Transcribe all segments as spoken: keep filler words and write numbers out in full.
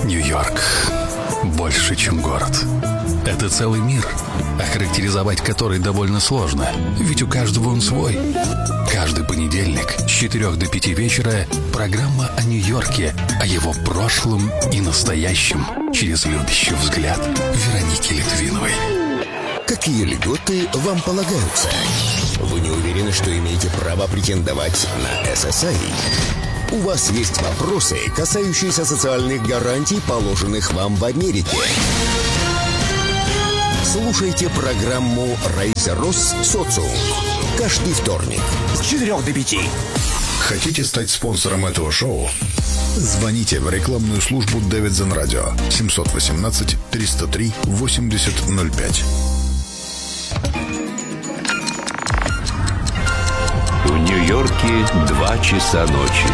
Нью-Йорк больше, чем город. Это целый мир, охарактеризовать который довольно сложно, ведь у каждого он свой. Каждый понедельник с четырех до пяти вечера программа о Нью-Йорке, о его прошлом и настоящем через любящий взгляд Вероники Литвиновой. Какие льготы вам полагаются? Вы не уверены, что имеете право претендовать на эс эс ай? У вас есть вопросы, касающиеся социальных гарантий, положенных вам в Америке? Слушайте программу «Райзерос Социум» каждый вторник с четырех до пяти. Хотите стать спонсором этого шоу? Звоните в рекламную службу Davidson Radio семьсот восемнадцать триста три восемьдесят ноль пять. В Нью-Йорке два часа ночи.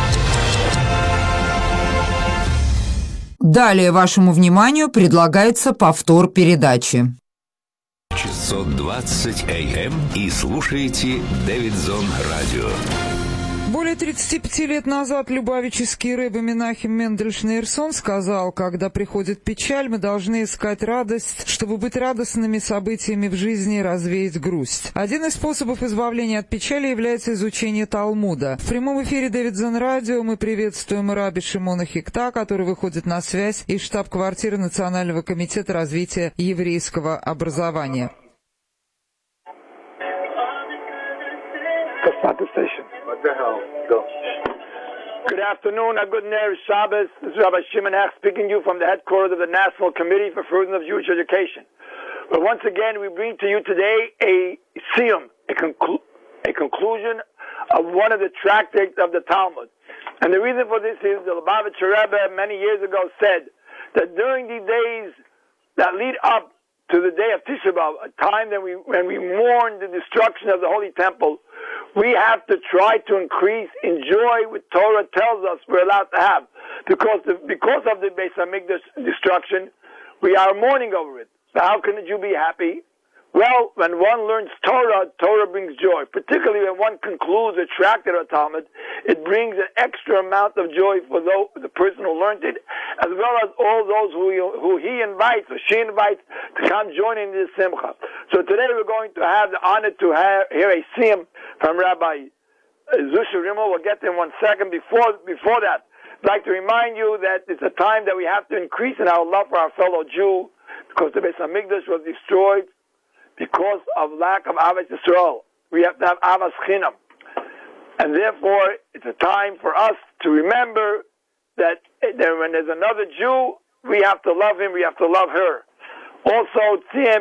Далее вашему вниманию предлагается повтор передачи. шестьсот двадцать эй эм и слушаете Davidson Radio. Более тридцати пяти лет назад любавический рэбби Менахем Мендель Шнейрсон сказал: когда приходит печаль, мы должны искать радость, чтобы быть радостными событиями в жизни и развеять грусть. Один из способов избавления от печали является изучение Талмуда. В прямом эфире Davidson Radio мы приветствуем раби Шимона Хикта, который выходит на связь из штаб-квартиры Национального комитета развития еврейского образования. What the hell? Go. Good afternoon, a good Erev Shabbos. This is Rabbi Shimon Hech speaking to you from the headquarters of the National Committee for Furtherance of Jewish Education. But once again, we bring to you today a siyum, a, conclu- a conclusion of one of the tractates of the Talmud. And the reason for this is the Lubavitcher Rebbe many years ago said that during these days that lead up to the day of Tisha B'Av, a time that we, when we mourn the destruction of the Holy Temple, we have to try to increase in joy which Torah tells us we're allowed to have. Because the, because of the Beis HaMikdash destruction, we are mourning over it. So how can a Jew be happy? Well, when one learns Torah, Torah brings joy. Particularly when one concludes a tractate or Talmud, it brings an extra amount of joy for those, the person who learned it, as well as all those who he, who he invites or she invites to come join in this simcha. So today we're going to have the honor to have, hear a siyum from Rabbi Zusha Rimmel. We'll get there in one second. Before, before that, I'd like to remind you that it's a time that we have to increase in our love for our fellow Jew, because the Beis HaMikdash was destroyed because of lack of Avos Yisrael. We have to have Avos Chinam. And therefore, it's a time for us to remember that when there's another Jew, we have to love him, we have to love her. Also,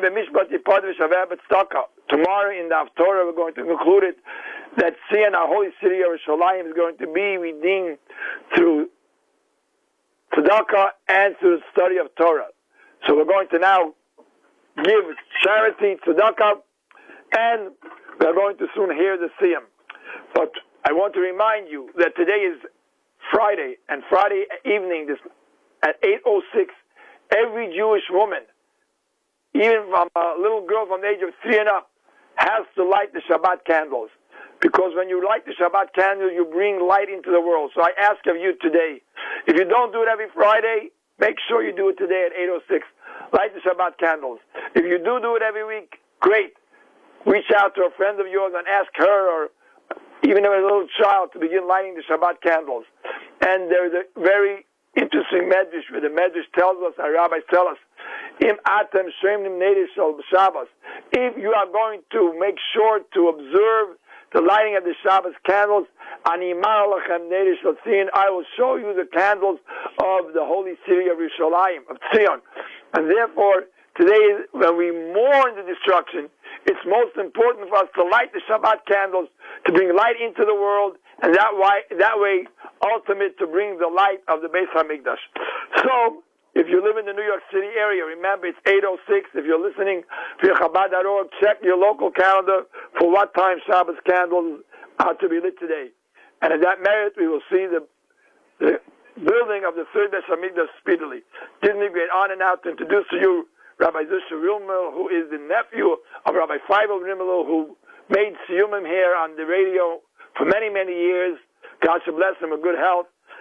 tomorrow in the Haftorah, we're going to conclude it, that Tzion, our holy city of Yerushalayim, is going to be redeemed through tzedakah and through the study of Torah. So we're going to now give charity, tzedakah, and we're going to soon hear the siyum. But I want to remind you that today is Friday, and Friday evening this, at eight oh six, every Jewish woman, even from a little girl from the age of three and up, has to light the Shabbat candles. Because when you light the Shabbat candle, you bring light into the world. So I ask of you today, if you don't do it every Friday, make sure you do it today at eight oh six. Light the Shabbat candles. If you do do it every week, great. Reach out to a friend of yours and ask her, or even a little child, to begin lighting the Shabbat candles. And there's a very interesting medrash where the medrash tells us, our rabbis tell us, Im atem shemnim neidish shel Shabbos. If you are going to make sure to observe the lighting of the Shabbos candles, ani imar lachem neidish shel Tzion, I will show you the candles of the holy city of Yerushalayim, of Tzion. And therefore, today, when we mourn the destruction, it's most important for us to light the Shabbat candles, to bring light into the world, and that way, that way, ultimate, to bring the light of the Beis HaMikdash. So, if you live in the New York City area, remember it's eight oh six. If you're listening via Chabad dot org, check your local calendar for what time Shabbos candles are to be lit today. And in that merit, we will see the, the building of the third Beis HaMikdash speedily. Give me great honor now to introduce to you Rabbi Zusha Rimmel, who is the nephew of Rabbi Feivel Rimmel, who made siyumim here on the radio for many, many years. God should bless him with good health.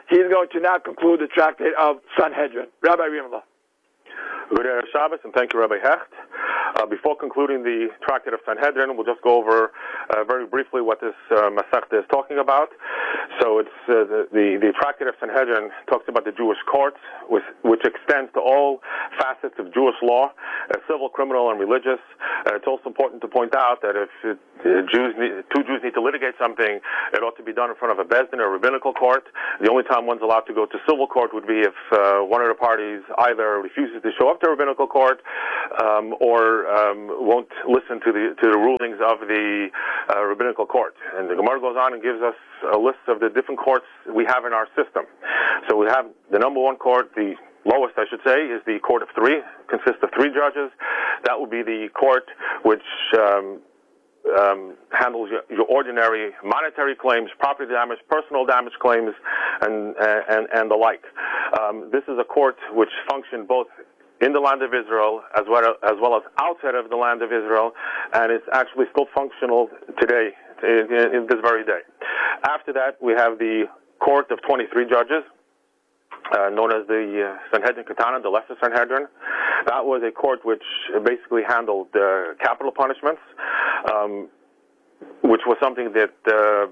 he's going to now conclude the tractate of Sanhedrin. Rabbi Rimla. Good Erev Shabbos, and thank you, Rabbi Hecht. Uh, before concluding the Tractate of Sanhedrin, we'll just go over uh, very briefly what this uh, Masechta is talking about. So it's uh, the, the, the Tractate of Sanhedrin talks about the Jewish courts, which, which extends to all facets of Jewish law, uh, civil, criminal, and religious. Uh, it's also important to point out that if it, uh, Jews need, two Jews need to litigate something, it ought to be done in front of a Beis Din or a rabbinical court. The only time one's allowed to go to civil court would be if uh, one of the parties either refuses to show up to rabbinical court um, or um, won't listen to the to the rulings of the uh, rabbinical court. And the Gemara goes on and gives us a list of the different courts we have in our system. So we have the number one court, the lowest, I should say, is the court of three. It consists of three judges. That would be the court which um, um, handles your, your ordinary monetary claims, property damage, personal damage claims, and and and the like. Um, this is a court which functioned both in the land of Israel as well as well as outside of the land of Israel, and it's actually still functional today, in, in this very day. After that, we have the court of twenty-three judges, uh, known as the uh, Sanhedrin Katana, the Lesser Sanhedrin. That was a court which basically handled uh, capital punishments, um, which was something that uh,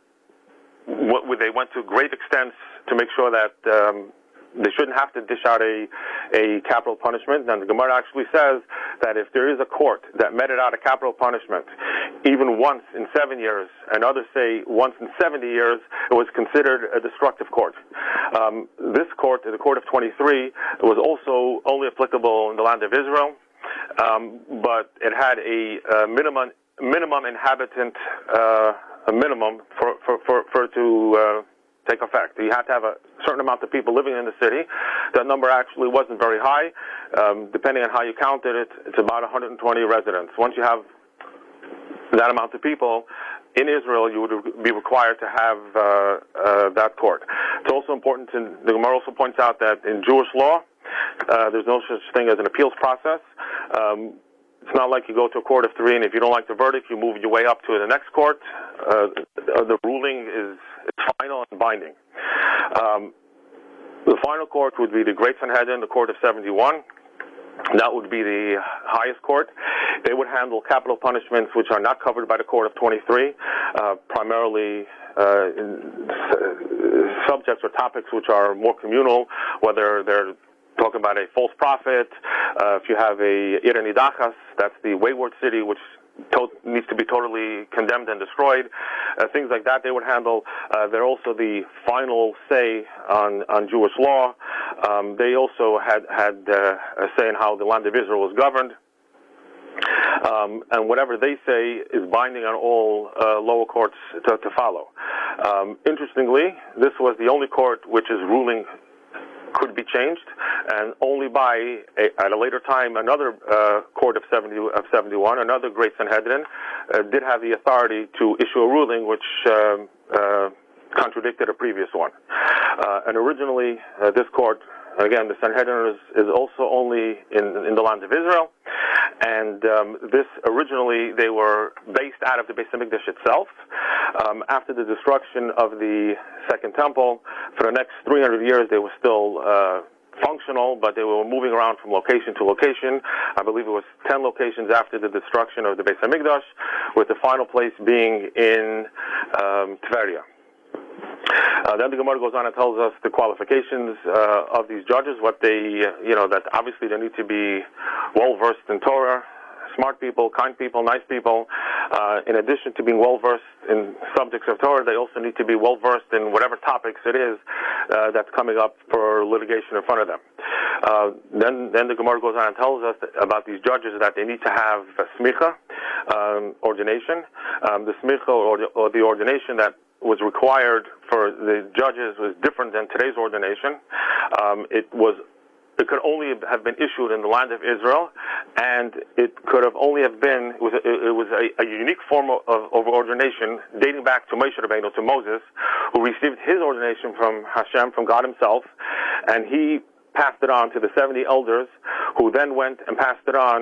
what, they went to great extents to make sure that um, they shouldn't have to dish out a, a capital punishment. And the Gemara actually says that if there is a court that meted out a capital punishment even once in seven years, and others say once in seventy years, it was considered a destructive court. Um, this court, the court of twenty-three, was also only applicable in the land of Israel, um, but it had a, a minimum minimum inhabitant, uh, a minimum for for for, for it to uh, take effect. You had to have a certain amount of people living in the city. That number actually wasn't very high. Um, depending on how you counted it, it's about one hundred twenty residents. Once you have that amount of people in Israel, you would be required to have uh, uh, that court. It's also important to, the Gemara also points out that in Jewish law, uh, there's no such thing as an appeals process. Um, It's not like you go to a court of three, and if you don't like the verdict, you move your way up to the next court. Uh, the ruling is, is final and binding. Um, the final court would be the Great Sanhedrin, the court of seventy-one. That would be the highest court. They would handle capital punishments which are not covered by the court of twenty-three, uh, primarily uh, in, uh, subjects or topics which are more communal, whether they're talking about a false prophet, uh, if you have a Ir Nidachas, that's the wayward city, which to- needs to be totally condemned and destroyed, uh, things like that they would handle. Uh, they're also the final say on, on Jewish law. Um, they also had, had uh, a say in how the land of Israel was governed. Um, and whatever they say is binding on all uh, lower courts to, to follow. Um, interestingly, this was the only court which is ruling could be changed, and only by a, at a later time another uh, court of seventy of seventy-one, another Great Sanhedrin, uh, did have the authority to issue a ruling which um, uh, contradicted a previous one. Uh, and originally, uh, this court, again, the Sanhedrin is, is also only in in the land of Israel, and um, this originally they were based out of the Beis Hamikdash itself. Um, after the destruction of the Second Temple, for the next three hundred years they were still uh, functional, but they were moving around from location to location. I believe it was ten locations after the destruction of the Beis Hamikdash, with the final place being in um, Tveria. Uh, then the Gemara goes on and tells us the qualifications uh, of these judges, what they, uh, you know, that obviously they need to be well-versed in Torah, smart people, kind people, nice people. Uh, in addition to being well-versed in subjects of Torah, they also need to be well-versed in whatever topics it is uh, that's coming up for litigation in front of them. Uh, then, then the Gemara goes on and tells us about these judges that they need to have a smicha, um, ordination. Um, the smicha or, or the ordination that was required for the judges was different than today's ordination. Um, it was It could only have been issued in the land of Israel, and it could have only have been, it was a, it was a, a unique form of, of ordination dating back to Moshe Rabbeinu, to Moses, who received his ordination from Hashem, from God himself, and he passed it on to the seventy elders, who then went and passed it on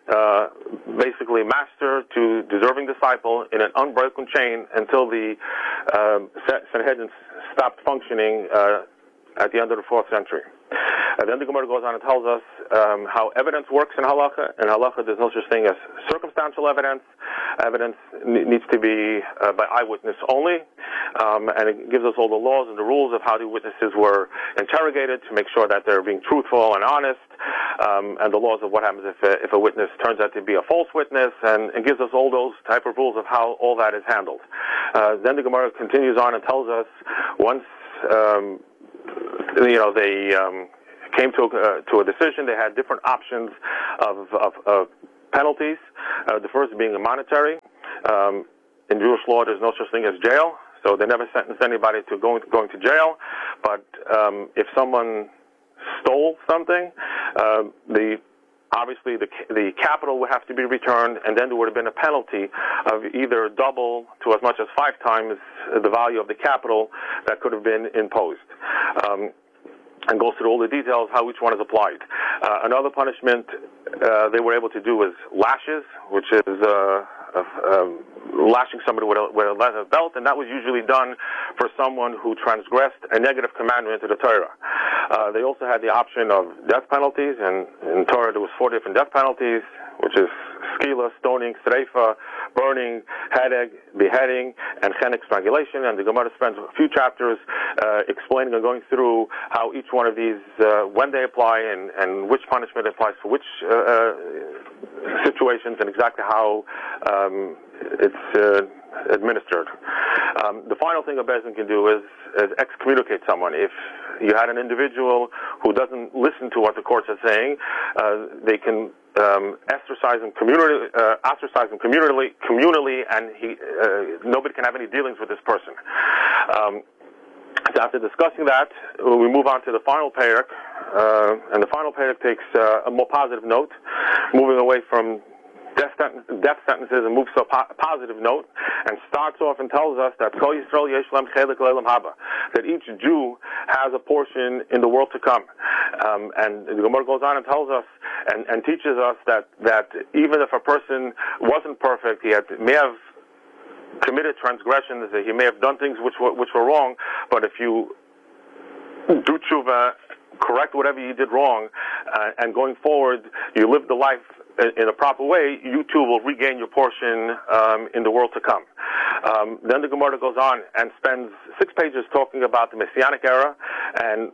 uh, basically master to deserving disciple in an unbroken chain until the uh, Sanhedrin stopped functioning uh, at the end of the fourth century. And then the Gemara goes on and tells us um, how evidence works in halacha. In halacha, there's no such thing as circumstantial evidence. Evidence n- needs to be uh, by eyewitness only, um, and it gives us all the laws and the rules of how the witnesses were interrogated to make sure that they're being truthful and honest, um, and the laws of what happens if a, if a witness turns out to be a false witness, and, and gives us all those type of rules of how all that is handled. Uh, then the Gemara continues on and tells us once um, you know they um, came to a, uh, to a decision, they had different options of, of, of penalties. Uh, the first being a monetary. Um, in Jewish law, there's no such thing as jail, so they never sentenced anybody to going going to jail. But um, if someone stole something, uh, the obviously the the capital would have to be returned, and then there would have been a penalty of either double to as much as five times the value of the capital that could have been imposed. Um, and goes through all the details how each one is applied. Uh, another punishment uh, they were able to do is lashes, which is uh, uh, um, lashing somebody with a, with a leather belt, and that was usually done for someone who transgressed a negative commandment of the Torah. Uh, they also had the option of death penalties, and in Torah there was four different death penalties, which is skila, stoning, sreifa, burning, hedeg, beheading, and chenek, strangulation. And the Gemara spends a few chapters uh, explaining and going through how each one of these, uh, when they apply, and, and which punishment applies for which uh, uh, situations, and exactly how um, it's uh, administered. Um, the final thing a bezin can do is, is excommunicate someone. If you had an individual who doesn't listen to what the courts are saying, uh, they can um, ostracize him communally, uh, ostracize him communally, communally, and he uh, nobody can have any dealings with this person. Um, so after discussing that, we move on to the final parak, uh, and the final parak takes uh, a more positive note, moving away from death, sentence, death sentences and moves to a po- positive note, and starts off and tells us that Kol Yisrael Yesh Lem Chelik Le'olam Haba, that each Jew has a portion in the world to come. Um, and the Gemara goes on and tells us and, and teaches us that, that even if a person wasn't perfect, he had, may have committed transgressions, he may have done things which were, which were wrong, but if you do tshuva, correct whatever you did wrong, uh, and going forward, you live the life in a proper way, you too will regain your portion um, in the world to come. Um, then the Gemara goes on and spends six pages talking about the Messianic era and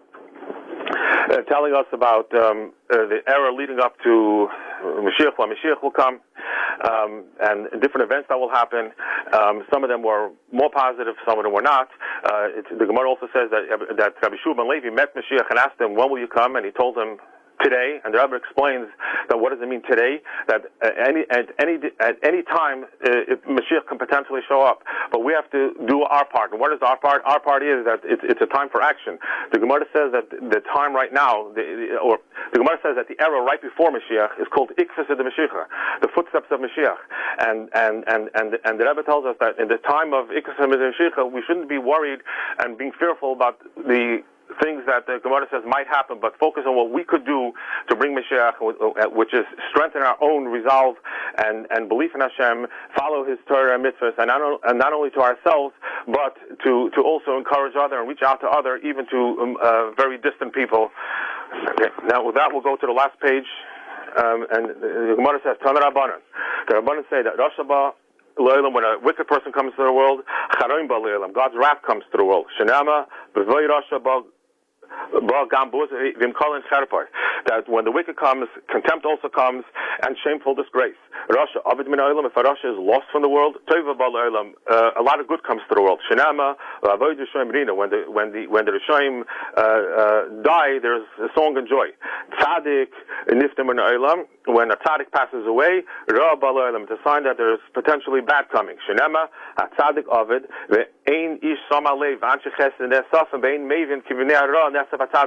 uh, telling us about um, uh, the era leading up to Mashiach, when Mashiach will come, um, and different events that will happen. Um, some of them were more positive, some of them were not. Uh, it's, the Gemara also says that, that Rabbi Shua ben Levi met Mashiach and asked him, when will you come? And he told him, today. And the Rebbe explains that what does it mean today? That at any at any at any time uh, Mashiach can potentially show up, but we have to do our part. And what is our part? Our part is that it's, it's a time for action. The Gemara says that the time right now, the, or the Gemara says that the era right before Mashiach is called Ikfas of the Mashiach, the footsteps of Mashiach. And and and and and the Rebbe tells us that in the time of Ikfas of the Mashiach, we shouldn't be worried and being fearful about the things that the Gemara says might happen, but focus on what we could do to bring Mashiach, which is strengthen our own resolve and, and belief in Hashem, follow His Torah and mitzvahs, and not, and not only to ourselves, but to, to also encourage other and reach out to other, even to um, uh, very distant people. Okay. Now, with that, we'll go to the last page, um, and the Gemara says, Tana Rabbanan. The Rabbanan say that Rosh Haba, when a wicked person comes to the world, God's wrath comes to the world. Shenama, B'vei Rosh Haba, that when the wicked comes, contempt also comes, and shameful disgrace. Rasha, Avid min Olam, if a Rasha is lost from the world, Tova bal Olam, a lot of good comes to the world. Shenama, Avoid Rishoim Rina, when the when the when the Rishoim uh, uh, die, there's a song and joy. Tzadik niftem min Olam, when a tzaddik passes away, Ra bal Olam, it's a sign that there's potentially bad coming. Shenama, a tzaddik Avid, ve'ein ish sama lev, anshe chesed nesaf, and ve'ein mevin kivinei ra.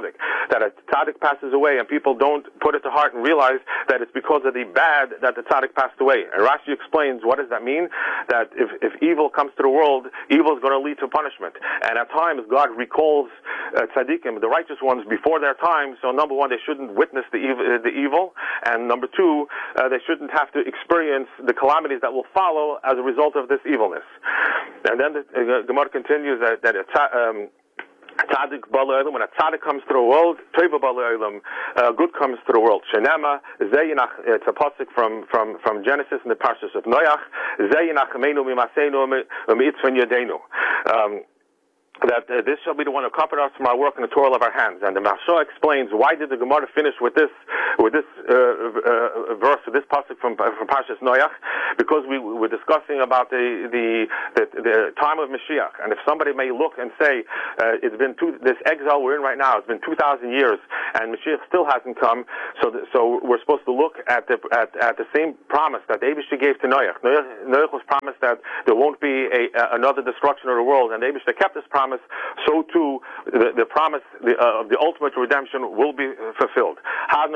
That a tzaddik passes away and people don't put it to heart and realize that it's because of the bad that the tzaddik passed away. And Rashi explains, what does that mean? That if, if evil comes to the world, evil is going to lead to punishment. And at times, God recalls uh, tzaddikim, the righteous ones, before their time. So number one, they shouldn't witness the evil, uh, the evil. And number two, uh, they shouldn't have to experience the calamities that will follow as a result of this evilness. And then the uh, Gemara continues that, that it's, um, Tzaddik Bala when a tzaddik comes to the world, Teva Bala uh, good comes to the world. Shenema, Zeyinach, it's a pasuk from, from, from Genesis in the Parshas of Noach, Zeyinach Meinu Mimasenu Mitzvah Yadenu. Um, that uh, this shall be the one who comfort us from our work and the toil of our hands. And the Maharsha explains, why did the Gemara finish with this with this uh, uh, verse, with this pasuk from from Parshas Noach? Because we were discussing about the the, the the time of Mashiach, and if somebody may look and say uh, it's been two, this exile we're in right now, it's been two thousand years, and Mashiach still hasn't come. So th- so we're supposed to look at the at, at the same promise that Eibishter gave to Noach. Noach. Noach was promised that there won't be a, a, another destruction of the world, and Eibishter kept this promise. So too, the, the promise the, uh, of the ultimate redemption will be fulfilled. Thank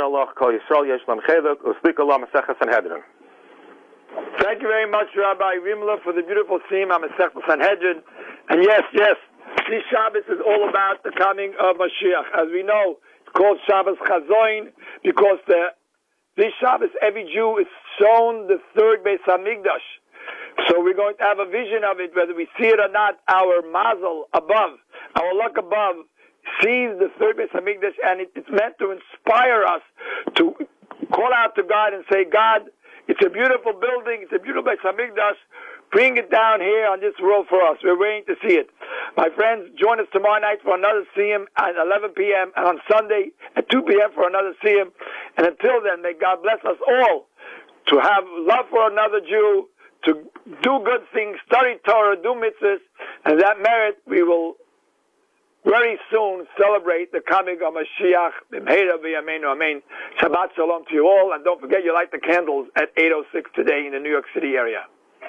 you very much, Rabbi Rimler, for the beautiful theme on Masechet Sanhedrin. And yes, yes, this Shabbos is all about the coming of Mashiach. As we know, it's called Shabbos Chazoin because the, this Shabbos, every Jew is shown the third Beis Hamikdash. So we're going to have a vision of it, whether we see it or not. Our mazel above, our luck above, sees the third Beis Hamikdash, and it, it's meant to inspire us to call out to God and say, God, it's a beautiful building, it's a beautiful Beis Hamikdash. Bring it down here on this world for us. We're waiting to see it. My friends, join us tomorrow night for another Siyum at eleven p.m. and on Sunday at two p.m. for another Siyum. And until then, may God bless us all to have love for another Jew, to do good things, study Torah, do mitzvahs, and that merit we will very soon celebrate the coming of Mashiach. Amen. Shabbat Shalom to you all, and don't forget you light the candles at eight oh six today in the New York City area.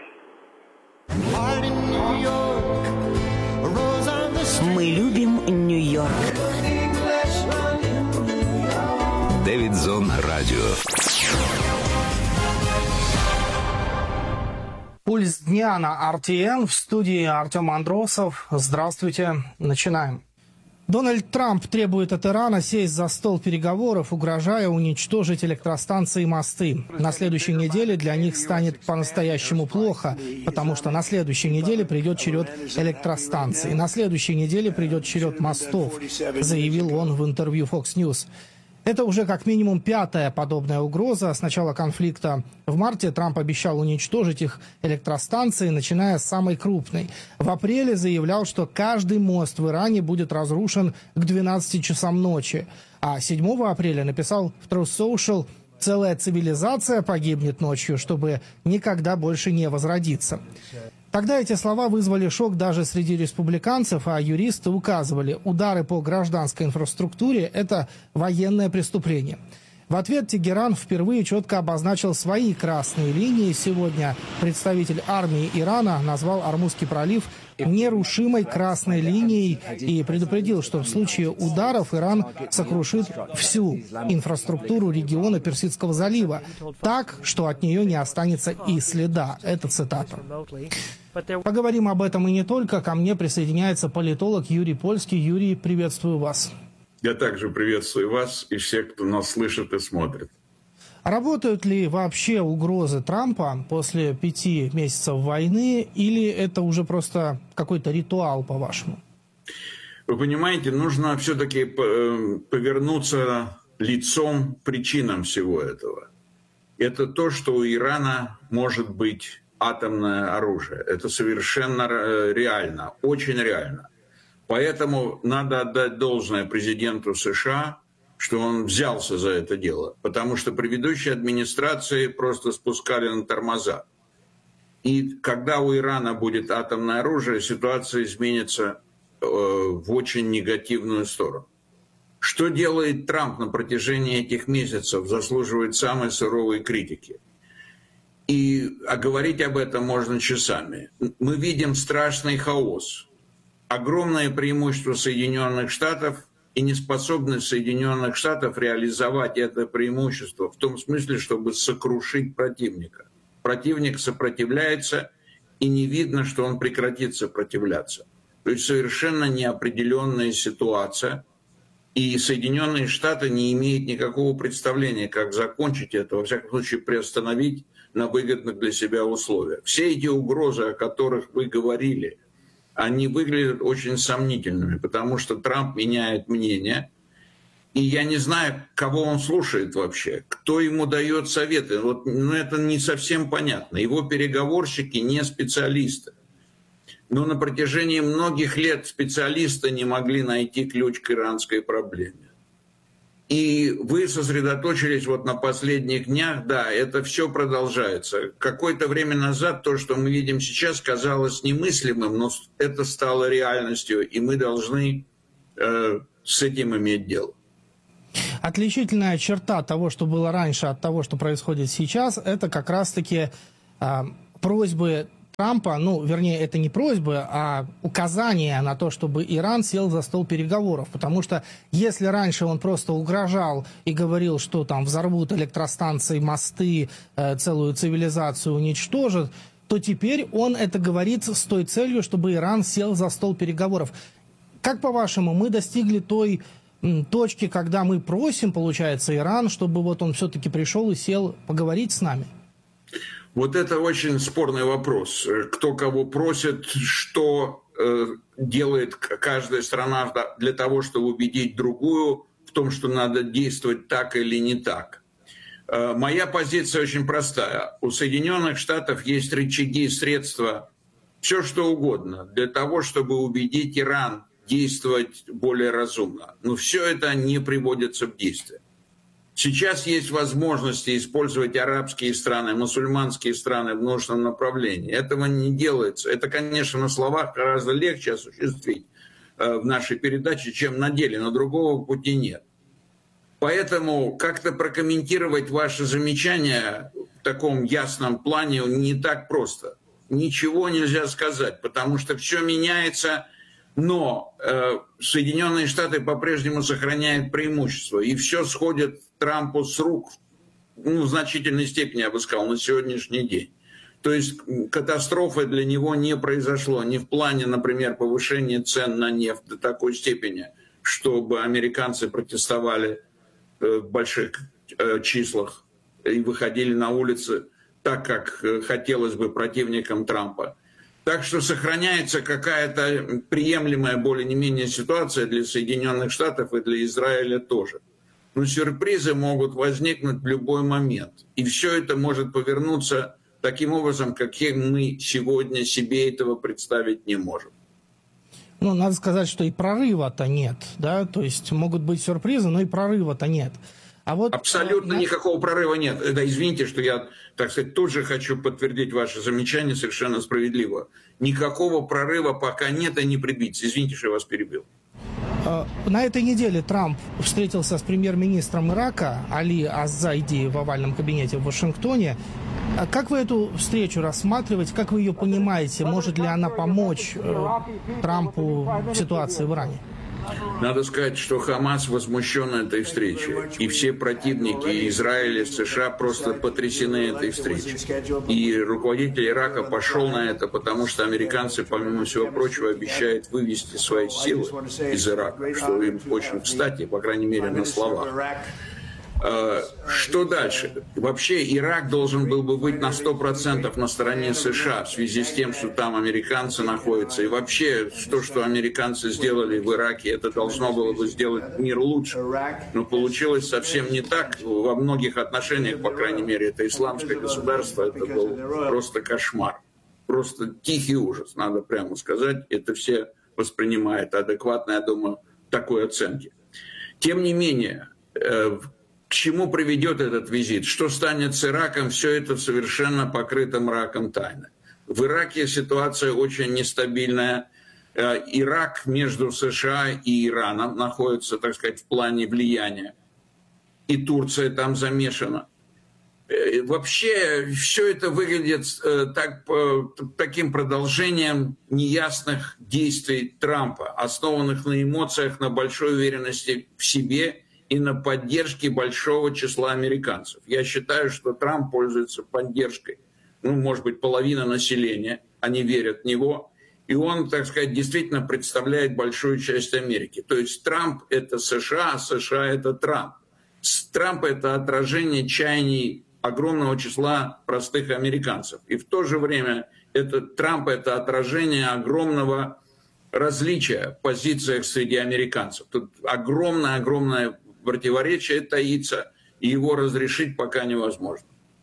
Мы любим Нью-Йорк. Дэвид Зон Радио. Пульс дня на ар ти эн. В студии Артем Андросов. Здравствуйте. Начинаем. Дональд Трамп требует от Ирана сесть за стол переговоров, угрожая уничтожить электростанции и мосты. На следующей неделе для них станет по-настоящему плохо, потому что на следующей неделе придет черед электростанций. На следующей неделе придет черед мостов, заявил он в интервью Fox News. Это уже как минимум пятая подобная угроза. С начала конфликта в марте Трамп обещал уничтожить их электростанции, начиная с самой крупной. В апреле заявлял, что каждый мост в Иране будет разрушен к двенадцати часам ночи. А седьмого апреля написал в Truth Social: «Целая цивилизация погибнет ночью, чтобы никогда больше не возродиться». Тогда эти слова вызвали шок даже среди республиканцев, а юристы указывали, удары по гражданской инфраструктуре – это военное преступление. В ответ Тегеран впервые четко обозначил свои красные линии. Сегодня представитель армии Ирана назвал Ормузский пролив нерушимой красной линией и предупредил, что в случае ударов Иран сокрушит всю инфраструктуру региона Персидского залива так, что от нее не останется и следа. Это цитата. Поговорим об этом и не только. Ко мне присоединяется политолог Юрий Польский. Юрий, приветствую вас. Я также приветствую вас и всех, кто нас слышит и смотрит. Работают ли вообще угрозы Трампа после пяти месяцев войны, или это уже просто какой-то ритуал, по-вашему? Вы понимаете, нужно все-таки повернуться лицом к причинам всего этого. Это то, что у Ирана может быть атомное оружие. Это совершенно реально, очень реально. Поэтому надо отдать должное президенту США, что он взялся за это дело, потому что предыдущие администрации просто спускали на тормоза. И когда у Ирана будет атомное оружие, ситуация изменится э, в очень негативную сторону. Что делает Трамп на протяжении этих месяцев, заслуживает самой суровой критики. И а говорить об этом можно часами. Мы видим страшный хаос. Огромное преимущество Соединенных Штатов и неспособность Соединенных Штатов реализовать это преимущество в том смысле, чтобы сокрушить противника. Противник сопротивляется, и не видно, что он прекратит сопротивляться. То есть совершенно неопределенная ситуация, и Соединенные Штаты не имеют никакого представления, как закончить это, во всяком случае приостановить на выгодных для себя условиях. Все эти угрозы, о которых вы говорили, они выглядят очень сомнительными, потому что Трамп меняет мнение, и я не знаю, кого он слушает вообще, кто ему дает советы. Вот, ну, это не совсем понятно. Его переговорщики не специалисты. Но на протяжении многих лет специалисты не могли найти ключ к иранской проблеме. И вы сосредоточились вот на последних днях, да, это все продолжается. Какое-то время назад то, что мы видим сейчас, казалось немыслимым, но это стало реальностью, и мы должны э, с этим иметь дело. Отличительная черта того, что было раньше, от того, что происходит сейчас, это как раз-таки э, просьбы Трампа, ну, вернее, это не просьбы, а указания на то, чтобы Иран сел за стол переговоров. Потому что если раньше он просто угрожал и говорил, что там взорвут электростанции, мосты, э, целую цивилизацию уничтожат, то теперь он это говорит с той целью, чтобы Иран сел за стол переговоров. Как, по-вашему, мы достигли той м, точки, когда мы просим, получается, Иран, чтобы вот он все-таки пришел и сел поговорить с нами? Вот это очень спорный вопрос. Кто кого просит, что э, делает каждая страна для того, чтобы убедить другую в том, что надо действовать так или не так. Э, моя позиция очень простая. У Соединенных Штатов есть рычаги, средства, все что угодно, для того, чтобы убедить Иран действовать более разумно. Но все это не приводится в действие. Сейчас есть возможности использовать арабские страны, мусульманские страны в нужном направлении. Этого не делается. Это, конечно, на словах гораздо легче осуществить э, в нашей передаче, чем на деле, но другого пути нет. Поэтому как-то прокомментировать ваши замечания в таком ясном плане не так просто. Ничего нельзя сказать, потому что все меняется. Но э, Соединенные Штаты по-прежнему сохраняют преимущество, и все сходит Трампу с рук, ну, в значительной степени, я бы сказал, на сегодняшний день. То есть катастрофы для него не произошло, не в плане, например, повышения цен на нефть до такой степени, чтобы американцы протестовали э, в больших э, числах и выходили на улицы так, как э, хотелось бы противникам Трампа. Так что сохраняется какая-то приемлемая более-менее ситуация для Соединенных Штатов и для Израиля тоже. Но сюрпризы могут возникнуть в любой момент. И все это может повернуться таким образом, каким мы сегодня себе этого представить не можем. Ну, надо сказать, что и прорыва-то нет, да, то есть могут быть сюрпризы, но и прорыва-то нет. А вот, абсолютно а, никакого прорыва нет. Это, извините, что я, так сказать, тут же хочу подтвердить ваше замечание совершенно справедливо. Никакого прорыва пока нет и не предвидится. Извините, что я вас перебил. На этой неделе Трамп встретился с премьер-министром Ирака Али Аз-Зайди в овальном кабинете в Вашингтоне. Как вы эту встречу рассматриваете? Как вы ее понимаете? Может ли она помочь э, Трампу в ситуации в Иране? Надо сказать, что Хамас возмущен этой встречей. И все противники Израиля, США просто потрясены этой встречей. И руководитель Ирака пошел на это, потому что американцы, помимо всего прочего, обещают вывести свои силы из Ирака, что им очень кстати, по крайней мере, на словах. Что дальше? Вообще Ирак должен был бы быть на сто процентов на стороне США в связи с тем, что там американцы находятся. И вообще то, что американцы сделали в Ираке, это должно было бы сделать мир лучше. Но получилось совсем не так. Во многих отношениях, по крайней мере, это исламское государство, это был просто кошмар. Просто тихий ужас, надо прямо сказать. Это все воспринимают адекватно, я думаю, такой оценки. Тем не менее, к чему приведет этот визит? Что станет с Ираком? Все это совершенно покрыто мраком тайны. В Ираке ситуация очень нестабильная. Ирак между США и Ираном находится, так сказать, в плане влияния. И Турция там замешана. Вообще все это выглядит так, таким продолжением неясных действий Трампа, основанных на эмоциях, на большой уверенности в себе и на поддержке большого числа американцев. Я считаю, что Трамп пользуется поддержкой, ну, может быть, половина населения, они верят в него, и он, так сказать, действительно представляет большую часть Америки. То есть Трамп — это США, а США — это Трамп. Трамп — это отражение чаяний огромного числа простых американцев. И в то же время это, Трамп — это отражение огромного различия в позициях среди американцев. Тут огромное-огромное противоречие таится, и его разрешить пока невозможно.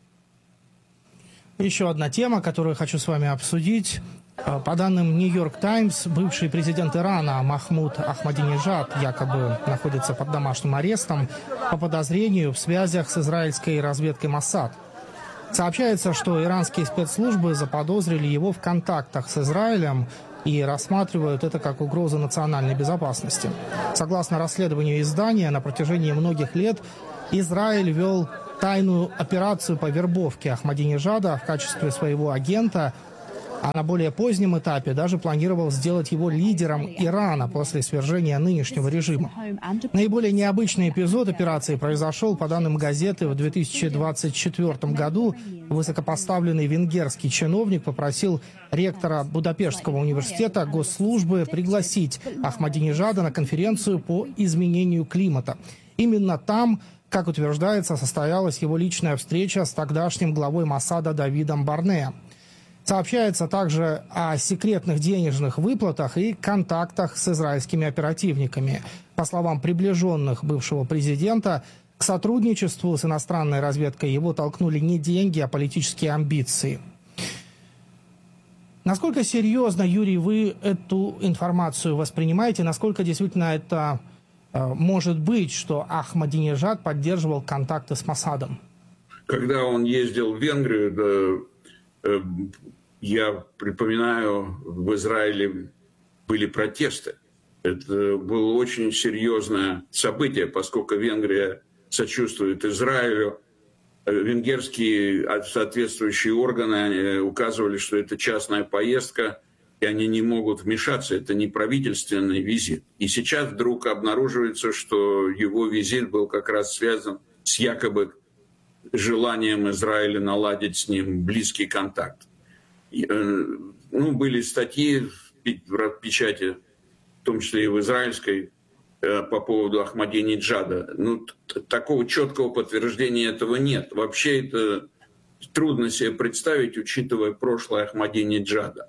Еще одна тема, которую хочу с вами обсудить. По данным «Нью-Йорк Таймс», бывший президент Ирана Махмуд Ахмадинежад якобы находится под домашним арестом по подозрению в связях с израильской разведкой Моссад. Сообщается, что иранские спецслужбы заподозрили его в контактах с Израилем и рассматривают это как угрозу национальной безопасности. Согласно расследованию издания, на протяжении многих лет Израиль вел тайную операцию по вербовке Ахмадинежада в качестве своего агента, а на более позднем этапе даже планировал сделать его лидером Ирана после свержения нынешнего режима. Наиболее необычный эпизод операции произошел, по данным газеты, в две тысячи двадцать четвёртом году. Высокопоставленный венгерский чиновник попросил ректора Будапештского университета госслужбы пригласить Ахмадинежада на конференцию по изменению климата. Именно там, как утверждается, состоялась его личная встреча с тогдашним главой Моссада Давидом Барнеа. Сообщается также о секретных денежных выплатах и контактах с израильскими оперативниками. По словам приближенных бывшего президента, к сотрудничеству с иностранной разведкой его толкнули не деньги, а политические амбиции. Насколько серьезно, Юрий, вы эту информацию воспринимаете? Насколько действительно это э, может быть, что Ахмадинежад поддерживал контакты с Моссадом? Когда он ездил в Венгрию, да, э, я припоминаю, в Израиле были протесты. Это было очень серьезное событие, поскольку Венгрия сочувствует Израилю. Венгерские соответствующие органы указывали, что это частная поездка, и они не могут вмешаться, это не правительственный визит. И сейчас вдруг обнаруживается, что его визит был как раз связан с якобы желанием Израиля наладить с ним близкий контакт. Ну, были статьи в печати, в том числе и в израильской, по поводу Ахмадинеджада. Ну, такого четкого подтверждения этого нет. Вообще это трудно себе представить, учитывая прошлое Ахмадинеджада.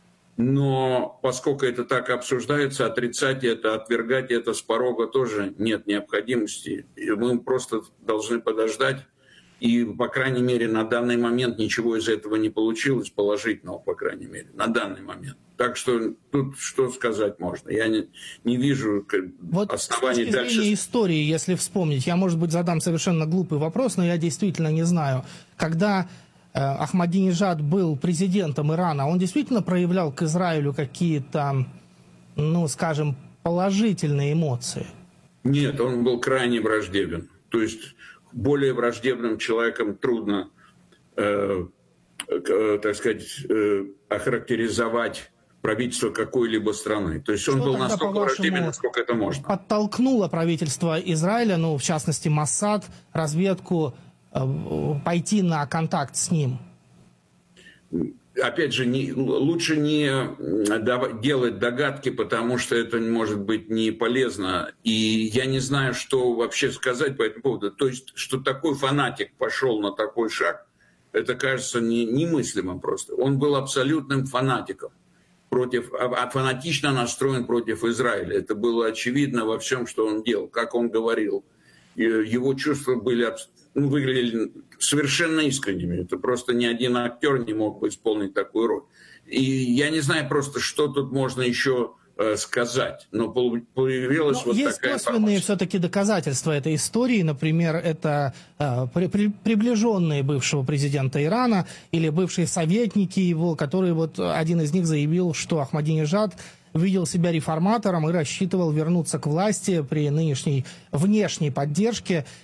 Но поскольку это так обсуждается, отрицать это, отвергать это с порога тоже нет необходимости. И мы просто должны подождать. И, по крайней мере, на данный момент ничего из этого не получилось, положительного, по крайней мере, на данный момент. Так что тут что сказать можно. Я не, не вижу вот оснований дальше. Вот с точки зрения истории, если вспомнить, я, может быть, задам совершенно глупый вопрос, но я действительно не знаю. Когда э, Ахмадинежад был президентом Ирана, он действительно проявлял к Израилю какие-то, ну, скажем, положительные эмоции? Нет, он был крайне враждебен. То есть более враждебным человеком трудно, э, э, так сказать, э, охарактеризовать правительство какой-либо страны. То есть что он был настолько враждебен, насколько это можно. Подтолкнуло правительство Израиля, ну, в частности, Моссад, разведку, э, пойти на контакт с ним? Опять же, не, лучше не делать догадки, потому что это может быть не полезно. И я не знаю, что вообще сказать по этому поводу. То есть, что такой фанатик пошел на такой шаг, это кажется не, немыслимым просто. Он был абсолютным фанатиком, против, а фанатично настроен против Израиля. Это было очевидно во всем, что он делал, как он говорил. Его чувства были, ну, выглядели совершенно искренними. Это просто ни один актер не мог бы исполнить такую роль. И я не знаю просто, что тут можно еще э, сказать. Но появилась Но вот есть такая косвенные информация. все-таки доказательства этой истории. Например, это э, при, при, приближенные бывшего президента Ирана или бывшие советники его, которые вот один из них заявил, что Ахмадинежад видел себя реформатором и рассчитывал вернуться к власти при нынешней внешней поддержке.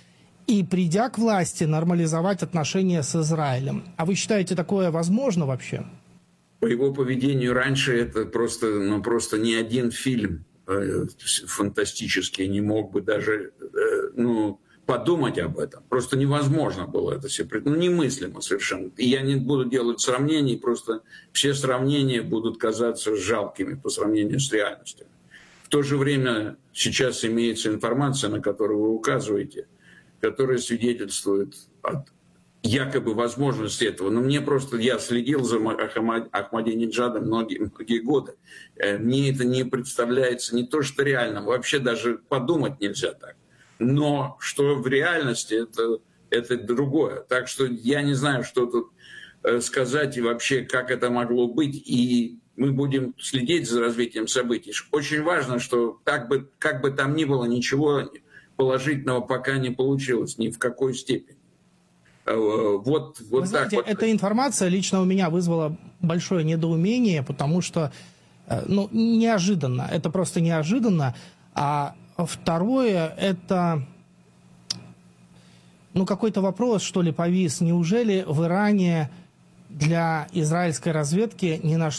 и, придя к власти, нормализовать отношения с Израилем. А вы считаете, такое возможно вообще? По его поведению раньше это просто, ну, просто ни один фильм э, фантастический не мог бы даже э, ну, подумать об этом. Просто невозможно было это все. Ну, немыслимо совершенно. И я не буду делать сравнений, просто все сравнения будут казаться жалкими по сравнению с реальностью. В то же время сейчас имеется информация, на которую вы указываете, которая свидетельствует о якобы возможности этого. Но мне просто, я следил за Ахмадинеджадом многие, многие годы. Мне это не представляется не то, что реально, вообще даже подумать нельзя так. Но что в реальности, это, это другое. Так что я не знаю, что тут сказать и вообще, как это могло быть. И мы будем следить за развитием событий. Очень важно, что как бы, как бы там ни было, ничего положительного пока не получилось, ни в какой степени. Вот, вот Вы знаете, так вот. Эта информация лично у меня вызвала большое недоумение, потому что, ну, неожиданно, это просто неожиданно. А второе, это, ну, какой-то вопрос, что ли, повис. Неужели в Иране для израильской разведки не нашлось